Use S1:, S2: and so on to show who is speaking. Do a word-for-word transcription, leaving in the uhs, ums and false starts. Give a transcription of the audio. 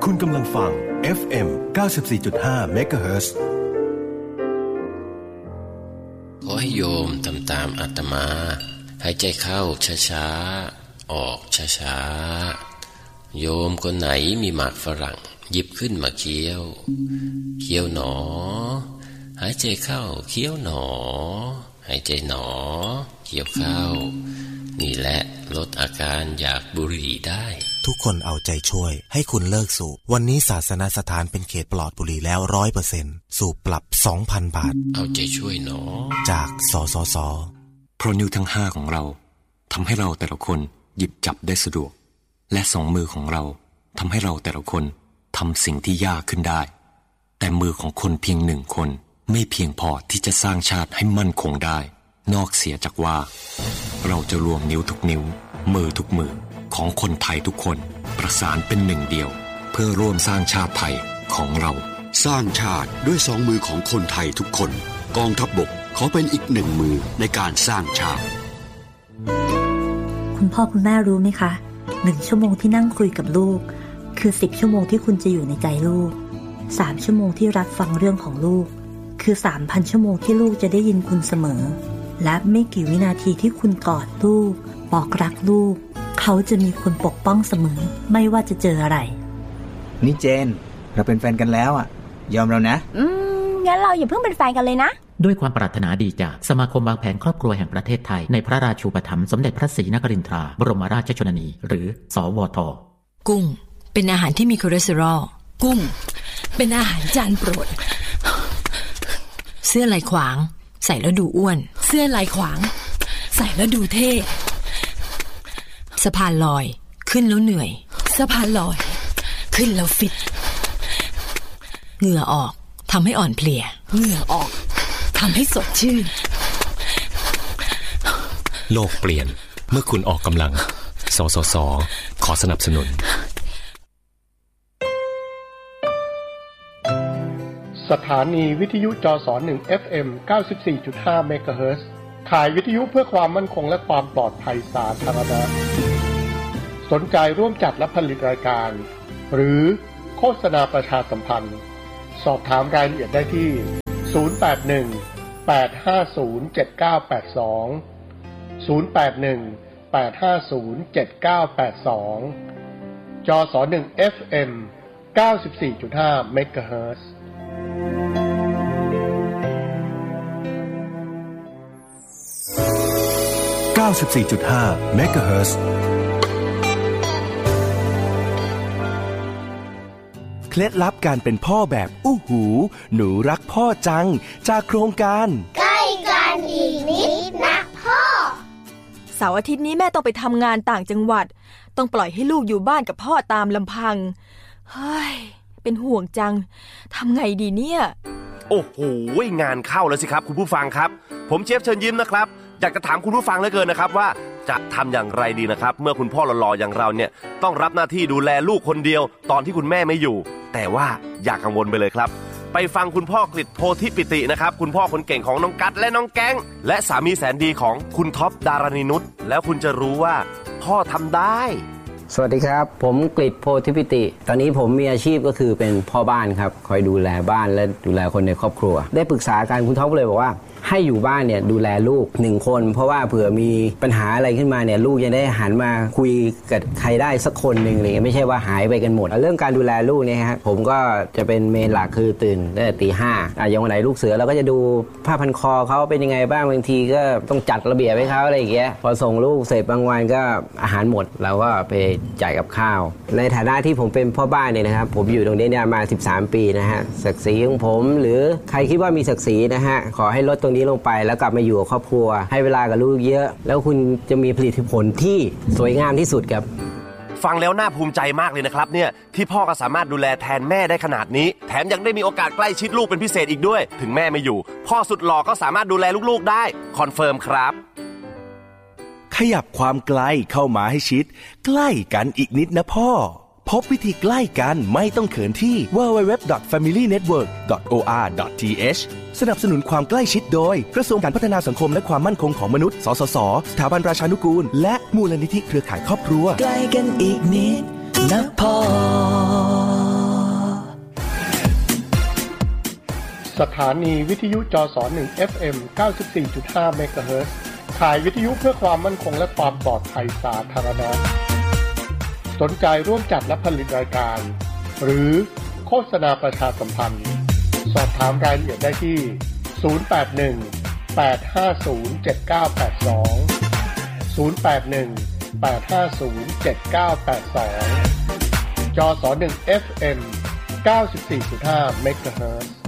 S1: คุณกำลังฟัง เอฟ เอ็ม เก้าสิบสี่จุดห้า เมกะเฮิรตซ์
S2: ขอให้โยมทำตามอาตมาหายใจเข้าช้าๆออกช้าๆโยมคนไหนมีหมากฝรั่งหยิบขึ้นมาเคี้ยวเคี้ยวหนอหายใจเข้าเคี้ยวหนอหายใจหนอเคี้ยวเข้านี่แหละลดอาการอยากบุหรี่ได้
S3: ทุกคนเอาใจช่วยให้คุณเลิกสูบวันนี้ศาสนสถานเป็นเขตปลอดบุหรี่แล้ว ร้อยเปอร์เซ็นต์ สูบปรับ สองพัน บาท
S2: เอาใจช่วยหนอ
S3: จากสสส.
S4: เพราะนิ้วทั้งห้าของเราทำให้เราแต่ละคนหยิบจับได้สะดวกและสองมือของเราทำให้เราแต่ละคนทำสิ่งที่ยากขึ้นได้แต่มือของคนเพียงหนึ่งคนไม่เพียงพอที่จะสร้างชาติให้มั่นคงได้นอกเสียจากว่าเราจะรวมนิ้วทุกนิ้วมือทุกมือของคนไทยทุกคนประสานเป็นหนึ่งเดียวเพื่อร่วมสร้างชาติไทยของเรา
S5: สร้างชาติด้วยสองมือของคนไทยทุกคนกองทัพบกขอเป็นอีกหนึ่งมือในการสร้างชาติ
S6: คุณพ่อคุณแม่รู้ไหมคะหนึ่งชั่วโมงที่นั่งคุยกับลูกคือสิบชั่วโมงที่คุณจะอยู่ในใจลูกสามชั่วโมงที่รับฟังเรื่องของลูกคือ สามพัน ชั่วโมงที่ลูกจะได้ยินคุณเสมอและไม่กี่วินาทีที่คุณกอดลูกบอกรักลูกเขาจะมีคนปกป้องเสมอไม่ว่าจะเจออะไร
S7: นี่เจนเราเป็นแฟนกันแล้วอ่ะยอมเรานะ
S8: อืมงั้นเราอย่าเพิ่งเป็นแฟนกันเลยนะ
S9: ด้วยความปรารถนาดีจากสมาคมวางแผนครอบครัวแห่งประเทศไทยในพระราชูปถัมภ์สมเด็จพระศรีนครินทราบรมราชชนนีหรือสวท.
S10: กุ้งเป็นอาหารที่มีคอเลสเตอรอลกุ้งเป็นอาหารจานโปรดเสื้อลายขวางใส่แล้วดูอ้วนเสื้อลายขวางใส่แล้วดูเท่สะพานลอยขึ้นแล้วเหนื่อยสะพานลอยขึ้นแล้วฟิตเหงื่อออกทำให้อ่อนเพลียเหงื่อออกทำให้สดชื่น
S4: โลกเปลี่ยนเมื่อคุณออกกำลังสสส.ขอสนับสนุน
S11: สถานีวิทยุจสหนึ่ง เอฟ เอ็ม เก้าสิบสี่จุดห้า เมกะเฮิรตซ์ขายวิทยุเพื่อความมั่นคงและความปลอดภัยสาธารณะสนใจร่วมจัดและผลิตรายการหรือโฆษณาประชาสัมพันธ์สอบถามรายละเอียดได้ที่ศูนย์ แปด หนึ่ง แปด ห้า ศูนย์ เจ็ด เก้า แปด สอง ศูนย์ แปด หนึ่ง แปด ห้า ศูนย์ เจ็ด เก้า แปด สองจสหนึ่ง เอฟ เอ็ม เก้าสิบสี่จุดห้า เมกะเฮิรตซ์
S1: เก้าสิบสี่จุดห้า เมกะเฮิรตซ์เคล็ดลับการเป็นพ่อแบบอู้หูหนูรักพ่อจังจากโครงการ
S12: ใกล้กันอีกนิดนะพ่อ
S8: เสาร์อาทิตย์นี้แม่ต้องไปทำงานต่างจังหวัดต้องปล่อยให้ลูกอยู่บ้านกับพ่อตามลำพังเฮ้ยเป็นห่วงจังทำไงดีเนี่ย
S13: โอ้โหงานเข้าแล้วสิครับคุณผู้ฟังครับผมเชฟเชิญยิ้มนะครับอยากจะถามคุณผู้ฟังเหลือเกินนะครับว่าจะทำอย่างไรดีนะครับเมื่อคุณพ่อหล่อๆอย่างเราเนี่ยต้องรับหน้าที่ดูแลลูกคนเดียวตอนที่คุณแม่ไม่อยู่แต่ว่าอย่ากังวลไปเลยครับไปฟังคุณพ่อกฤษโพธิปิตินะครับคุณพ่อคนเก่งของน้องกั๊ดและน้องแก๊งและสามีแสนดีของคุณท็อปดารณีนุชแล้วคุณจะรู้ว่าพ่อทำได้
S14: สวัสดีครับผมกฤษโพธิปิติตอนนี้ผมมีอาชีพก็คือเป็นพ่อบ้านครับคอยดูแลบ้านและดูแลคนในครอบครัวได้ปรึกษาการคุณท็อปเลยบอกว่าให้อยู่บ้านเนี่ยดูแลลูกหนึ่งคนเพราะว่าเผื่อมีปัญหาอะไรขึ้นมาเนี่ยลูกจะได้หันมาคุยกับใครได้สักคนหนึ่งอะไรเงี้ยไม่ใช่ว่าหายไปกันหมดเรื่องการดูแลลูกเนี่ยฮะผมก็จะเป็นเมนหลักคือตื่นตั้งแต่ตีห้าอ่ะอย่างวันไหนลูกเสือเราก็จะดูผ้าพันคอเขาเป็นยังไงบ้างบางทีก็ต้องจัดระเบียบให้เขาอะไรอย่างเงี้ยพอส่งลูกเสร็จบางวันก็อาหารหมดเราก็ไปจ่ายกับข้าวในฐานะที่ผมเป็นพ่อบ้านเนี่ยนะครับผมอยู่ตรงนี้เนี่ยมาสิบสามปีนะฮะศักดิ์ศรีของผมหรือใครคิดว่ามีศักดิ์ศรีนะฮะขอให้ลดตรงนี้ลงไปแล้วกลับมาอยู่กับครอบครัวให้เวลากับลูกเยอะแล้วคุณจะมีผลิตผลที่สวยงามที่สุดครับ
S13: ฟังแล้วน่าภูมิใจมากเลยนะครับเนี่ยที่พ่อก็สามารถดูแลแทนแม่ได้ขนาดนี้แถมยังได้มีโอกาสใกล้ชิดลูกเป็นพิเศษอีกด้วยถึงแม่ไม่อยู่พ่อสุดหล่อก็สามารถดูแลลูกๆได้คอนเฟิร์มครับ
S1: ขยับความไกลเข้ามาให้ชิดใกล้กันอีกนิดนะพ่อพบวิธีใกล้กันไม่ต้องเขินที่ ดับเบิลยู ดับเบิลยู ดับเบิลยู ดอท แฟมิลี่เน็ตเวิร์ก ดอท โอ อาร์ ดอท ที เอช สนับสนุนความใกล้ชิดโดยกระทรวงการพัฒนาสังคมและความมั่นคงของมนุษย์สสส.สถาบันราชานุกูลและมูลนิธิเครือข่ายครอบครัว
S15: ใกล้กันอีกนิดนะพ่อ
S11: สถานีวิทยุจสหนึ่ง เอฟ เอ็ม เก้าสิบสี่จุดห้า เมกะเฮิรตซ์ข่ายวิทยุเพื่อความมั่นคงและความปลอดภัยสาธารณะสนใจร่วมจัดและผลิตรายการหรือโฆษณาประชาสัมพันธ์สอบถามรายละเอียดได้ที่ศูนย์ แปด หนึ่ง แปด ห้า ศูนย์ เจ็ด เก้า แปด สอง ศูนย์ แปด หนึ่ง แปด ห้า ศูนย์ เจ็ด เก้า แปด สองจสหนึ่ง เอฟ เอ็ม เก้าสิบสี่จุดห้า เมกะเฮิรตซ์